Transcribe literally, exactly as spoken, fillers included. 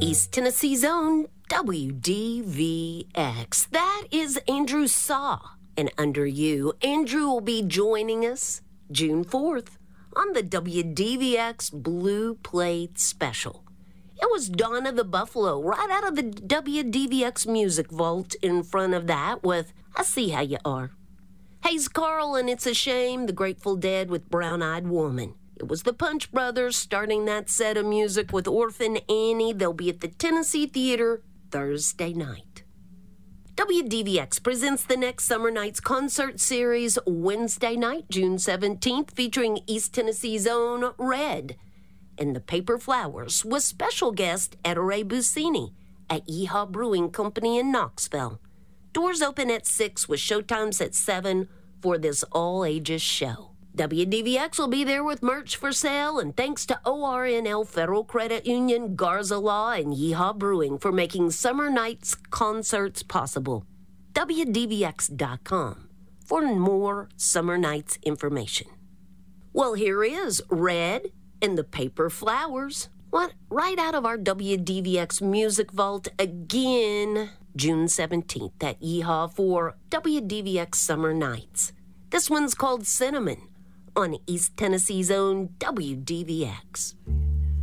East Tennessee's own W D V X. That is Andrew Saw. And under you, Andrew will be joining us June fourth on the W D V X Blue Plate Special. It was Dawn of the Buffalo right out of the W D V X Music Vault in front of that with I See How You Are. Hayes Carl and It's a Shame, the Grateful Dead with Brown Eyed Woman. It was the Punch Brothers starting that set of music with Orphan Annie. They'll be at the Tennessee Theater Thursday night. W D V X presents the next Summer Nights concert series Wednesday night, June seventeenth, featuring East Tennessee's own Red and the Paper Flowers with special guest Ettore Busini at Yeehaw Brewing Company in Knoxville. Doors open at six with showtimes at seven for this all-ages show. W D V X will be there with merch for sale, and thanks to O R N L Federal Credit Union, Garza Law, and Yeehaw Brewing for making Summer Nights concerts possible. W D V X dot com for more Summer Nights information. Well, here is Red and the Paper Flowers. What? Right out of our W D V X Music Vault again, June seventeenth at Yeehaw for W D V X Summer Nights. This one's called Cinnamon on East Tennessee's own W D V X.